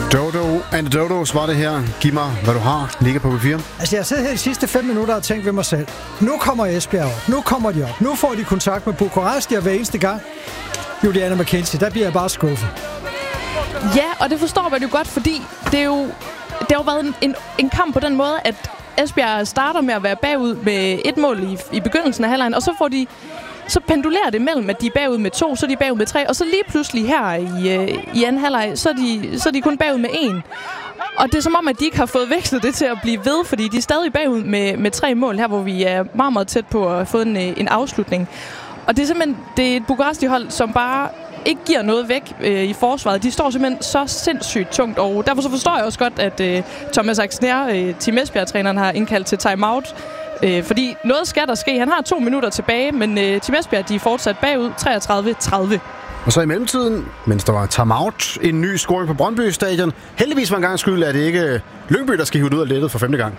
Dodo and Dodos var det her. Giv mig, hvad du har. Ligger på papir. Altså, jeg sidder her de sidste 5 minutter og tænkt ved mig selv. Nu kommer Esbjerg op. Nu kommer de op. Nu får de kontakt med Bukaresti, og hver eneste gang Juliana McKenzie, der bliver jeg bare skuffet. Ja, og det forstår man jo godt, fordi det har jo været en kamp på den måde, at Esbjerg starter med at være bagud med 1 mål i begyndelsen af halvlejen, og så pendulerer det mellem, at de er bagud med 2, så er de bagud med 3, og så lige pludselig her i anden halvleg, så er de kun bagud med 1. Og det er som om, at de ikke har fået vekslet det til at blive ved, fordi de er stadig bagud med 3 mål her, hvor vi er meget, meget tæt på at få en afslutning. Og det er simpelthen et Bukaresti-hold, som bare ikke giver noget væk i forsvaret. De står simpelthen så sindssygt tungt, og derfor så forstår jeg også godt, at Thomas Axner, Team Esbjerg-træneren, har indkaldt til timeout. Fordi noget skal der ske. Han har 2 minutter tilbage, men Team Esbjerg, de er fortsat bagud 33-30. Og så i mellemtiden, mens der var timeout, en ny scoring på Brøndby Stadion. Heldigvis var en gang skyld, at det ikke Lyngby, der skal hive ud af lettet for 5. gang.